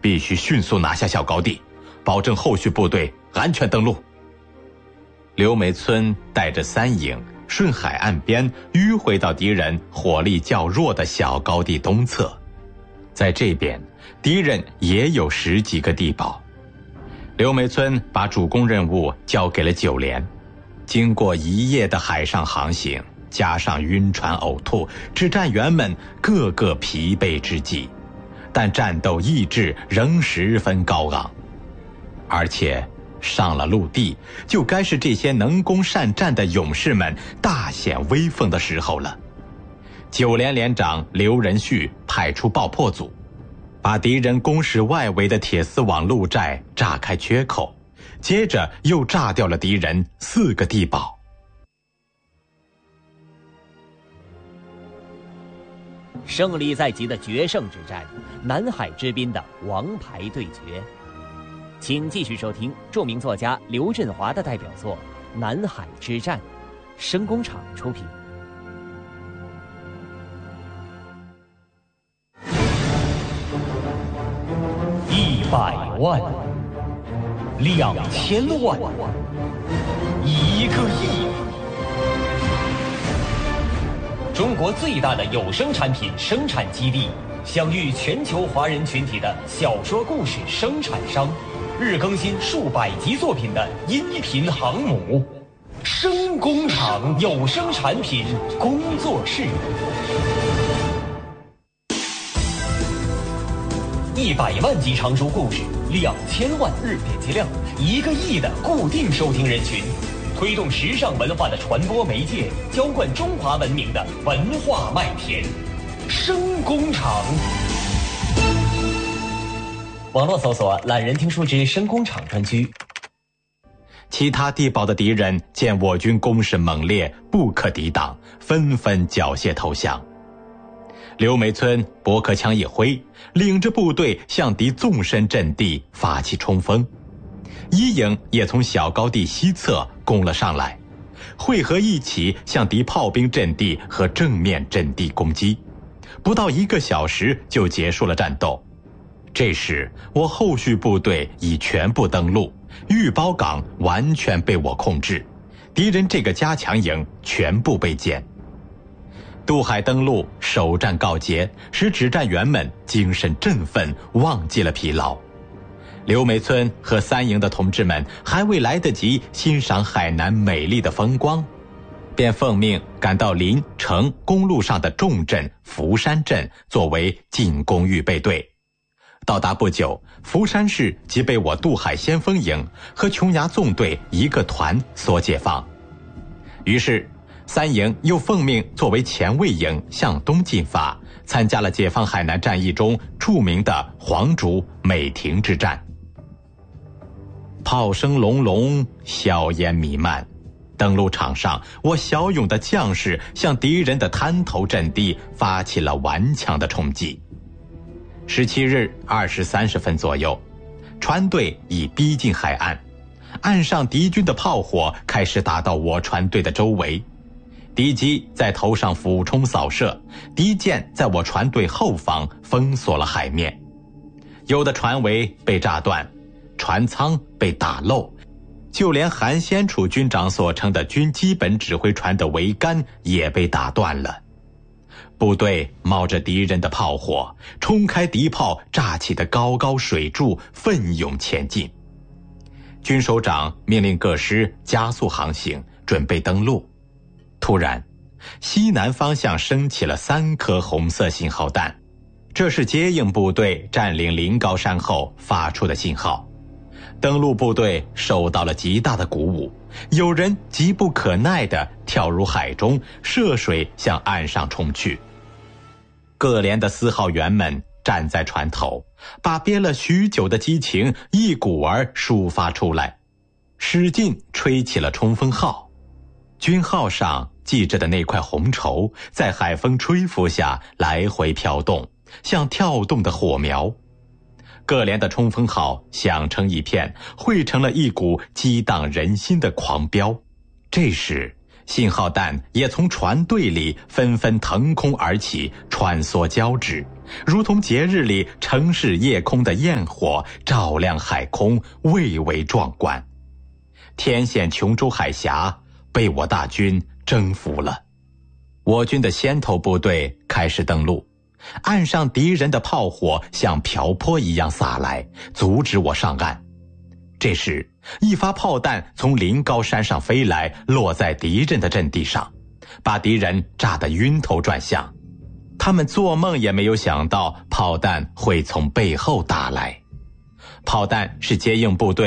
必须迅速拿下小高地，保证后续部队安全登陆。刘梅村带着3营顺海岸边迂回到敌人火力较弱的小高地东侧，在这边敌人也有10几个地堡。刘梅村把主攻任务交给了9连，经过1夜的海上航行，加上晕船呕吐，指战员们个个疲惫之极，但战斗意志仍十分高昂。而且上了陆地，就该是这些能攻善战的勇士们大显威风的时候了。9连连长刘仁旭派出爆破组，把敌人工事外围的铁丝网路寨炸开缺口，接着又炸掉了敌人4个地堡。 胜利在即的决胜之战，南海之滨的王牌对决。请继续收听著名作家刘振华的代表作《南海之战》，声工厂出品。100万、2000万、1个亿。中国最大的有声产品生产基地，享誉全球华人群体的小说故事生产商，日更新数百集作品的音频航母，声工厂有声产品工作室。100万集长书故事，2000万日点击量，1个亿的固定收听人群，推动时尚文化的传播媒介，浇灌中华文明的文化麦田。声工厂。网络搜索懒人听书之声工厂专区。 其他地堡的敌人见我军攻势猛烈，不可抵挡，纷纷缴械投降。刘梅村驳壳枪一挥，领着部队向敌纵深阵地发起冲锋。1营也从小高地西侧攻了上来，汇合一起向敌炮兵阵地和正面阵地攻击，不到1个小时就结束了战斗。这时我后续部队已全部登陆，玉包港完全被我控制，敌人这个加强营全部被歼。渡海登陆，首战告捷，使指战员们精神振奋，忘记了疲劳。刘梅村和3营的同志们还未来得及欣赏海南美丽的风光，便奉命赶到临城公路上的重镇福山镇作为进攻预备队。到达不久，福山市即被我渡海先锋营和琼崖纵队一个团所解放。于是3营又奉命作为前卫营向东进发，参加了解放海南战役中著名的黄竹美亭之战。炮声隆隆，硝烟弥漫，登陆场上，我骁勇的将士向敌人的滩头阵地发起了顽强的冲击。17日2时30分左右，船队已逼近海岸，岸上敌军的炮火开始打到我船队的周围，敌机在头上俯冲扫射，敌舰在我船队后方封锁了海面，有的船桅被炸断，船舱被打漏，就连韩先楚军长所称的军基本指挥船的桅杆也被打断了。部队冒着敌人的炮火，冲开敌炮炸起的高高水柱，奋勇前进。军首长命令各师加速航行，准备登陆。突然，西南方向升起了3颗红色信号弹，这是接应部队占领临高山后发出的信号。登陆部队受到了极大的鼓舞，有人急不可耐地跳入海中，涉水向岸上冲去。各连的4号员们站在船头，把憋了许久的激情一股儿抒发出来，使劲吹起了冲锋号。军号上系着的那块红绸在海风吹拂下来回飘动，像跳动的火苗。各连的冲锋号响成一片，汇成了一股激荡人心的狂飙。这时信号弹也从船队里纷纷腾空而起，穿梭交织， 如同节日里城市夜空的焰火，照亮海空，蔚为壮观。天险琼州海峡被我大军征服了。我军的先头部队开始登陆，岸上敌人的炮火像瓢泼一样洒来，阻止我上岸。这时，一发炮弹从临高山上飞来，落在敌人的阵地上，把敌人炸得晕头转向。他们做梦也没有想到炮弹会从背后打来。炮弹是接应部队